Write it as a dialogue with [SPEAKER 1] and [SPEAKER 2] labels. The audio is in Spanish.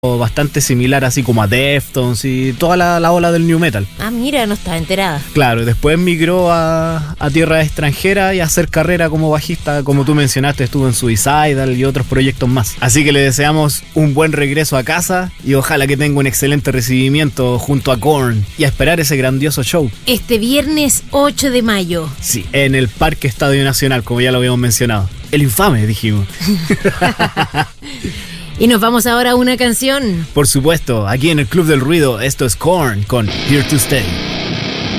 [SPEAKER 1] bastante similar así como a Deftones y toda la ola del new metal.
[SPEAKER 2] Ah, mira, no estaba enterada.
[SPEAKER 1] Claro, después migró a tierras extranjeras y a hacer carrera como bajista, como tú mencionaste, estuvo en Suicidal y otros proyectos más. Así que le deseamos un buen regreso a casa y ojalá que tenga un excelente recibimiento junto a Korn y a esperar ese grandioso show.
[SPEAKER 2] Este viernes 8 de mayo.
[SPEAKER 1] Sí, en el Parque Estadio Nacional, como ya lo habíamos mencionado. El infame, dijimos.
[SPEAKER 2] Y nos vamos ahora a una canción.
[SPEAKER 1] Por supuesto, aquí en el Club del Ruido, esto es Korn con Here to Stay.